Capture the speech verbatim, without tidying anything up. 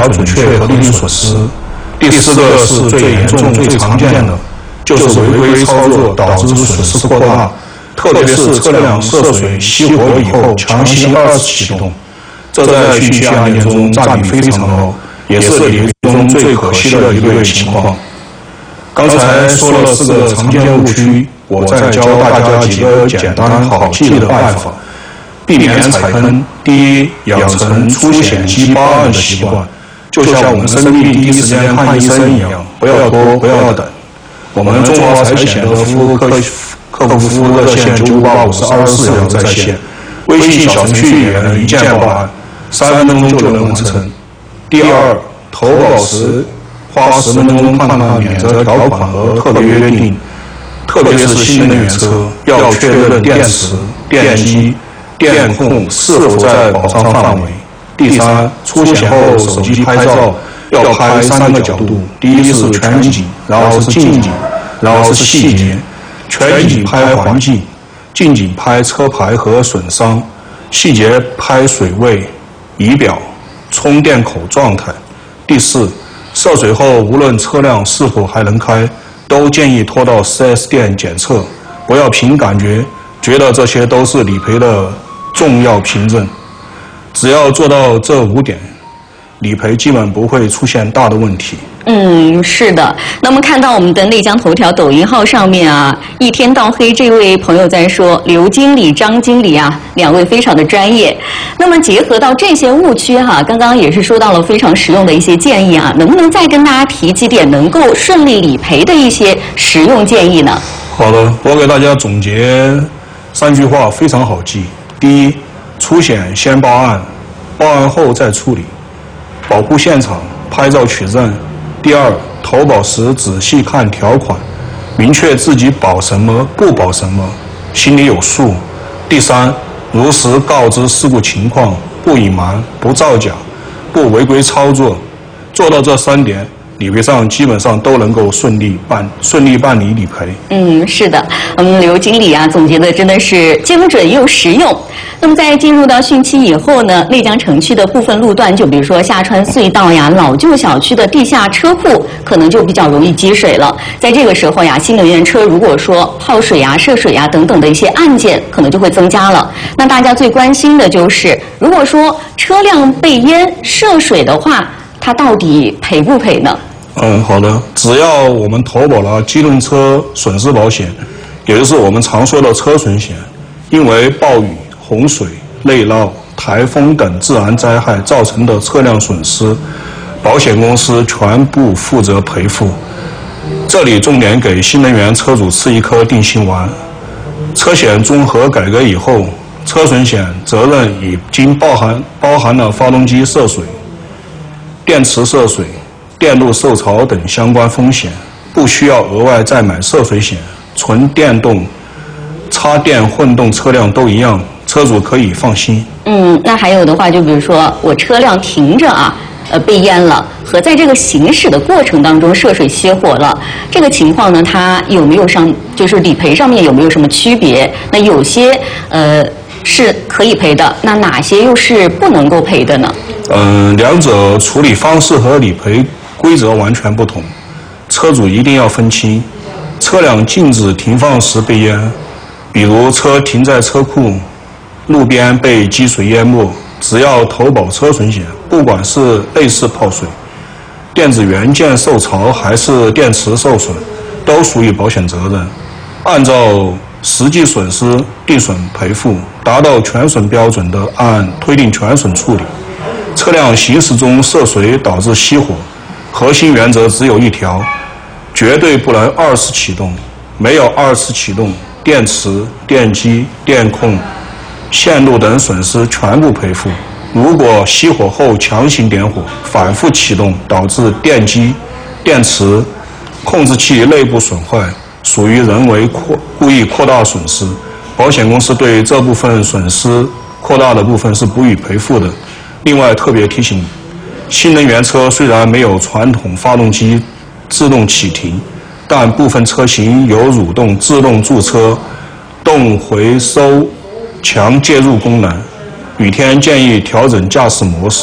较准确和利润损失。第四个是最严重、最常见的，就是违规操作导致损失扩大，特别是车辆涉水熄火以后强行二次启动，这在汛期案件中占比非常高，也是理赔中最可惜的一类情况。刚才说了四个常见误区，我再教大家几个简单好记的办法，避免踩坑。第一，养成出险即报案的习惯，就像我们生病第一时间看医生一样，不要拖，不要等。我们中华财险的服务客客服服务热线九五八五是二十四小时在线，微信小程序也能一键报案，三分钟就能完成。第二，投保时花十分钟看看免责条款和特别约定，特别是新能源车要确认电池、电机、电控是否在保障范围。第三，出险后手机拍照要拍三个角度，第一是全景，然后是近景，然后是细节。全景拍环境，近景拍车牌和损伤，细节拍水位、仪表、充电口状态。第四，涉水后无论车辆是否还能开，都建议拖到 四 S 店检测，不要凭感觉觉得这些都是理赔的重要凭证。只要做到这五点，理赔基本不会出现大的问题。 嗯，是的。那么看到我们的内江头条抖音号上面啊，一天到黑这位朋友在说刘经理、张经理啊，两位非常的专业。那么结合到这些误区哈、啊，刚刚也是说到了非常实用的一些建议啊，能不能再跟大家提几点能够顺利理赔的一些实用建议呢？ 好的，我给大家总结三句话，非常好记。第一，出险先报案，报案后再处理，保护现场，拍照取证。第二，投保时仔细看条款，明确自己保什么不保什么，心里有数。第三，如实告知事故情况，不隐瞒，不造假，不违规操作。做到这三点，理赔上基本上都能够顺利办顺利办理理赔。 嗯，是的，我们刘经理啊总结的真的是精准又实用。那么在进入到汛期以后呢，内江城区的部分路段，就比如说下穿隧道呀、老旧小区的地下车库，可能就比较容易积水了。在这个时候呀，新能源车如果说泡水呀、涉水呀等等的一些案件，可能就会增加了。那大家最关心的就是，如果说车辆被淹涉水的话，它到底赔不赔呢？ 嗯，好的。只要我们投保了机动车损失保险，也就是我们常说的车损险，因为暴雨、洪水、内涝、台风等自然灾害造成的车辆损失，保险公司全部负责赔付。这里重点给新能源车主吃一颗定心丸。车险综合改革以后，车损险责任已经包含包含了发动机涉水、电池涉水、电路受潮等相关风险，不需要额外再买涉水险。纯电动、插电混动车辆都一样，车主可以放心。 嗯，那还有的话，就比如说我车辆停着啊，呃，被淹了，和在这个行驶的过程当中涉水熄火了，这个情况呢，它有没有上，就是理赔上面有没有什么区别？那有些呃是可以赔的，那哪些又是不能够赔的呢？ 嗯，两者处理方式和理赔规则完全不同，车主一定要分清。车辆禁止停放时被淹，比如车停在车库、路边被积水淹没，只要投保车损险，不管是内饰泡水、电子元件受潮还是电池受损，都属于保险责任。按照实际损失定损赔付，达到全损标准的按推定全损处理。车辆行驶中涉水导致熄火，核心原则只有一条，绝对不能二次启动，没有二次启动，电池、电机、电控、线路等损失全部赔付。如果熄火后强行点火，反复启动导致电机、电池、控制器内部损坏，属于人为扩故意扩大损失，保险公司对这部分损失扩大的部分是不予赔付的。另外特别提醒，新能源车虽然没有传统发动机自动启停，但部分车型有蠕动自动驻车、动回收强介入功能。雨天建议调整驾驶模式。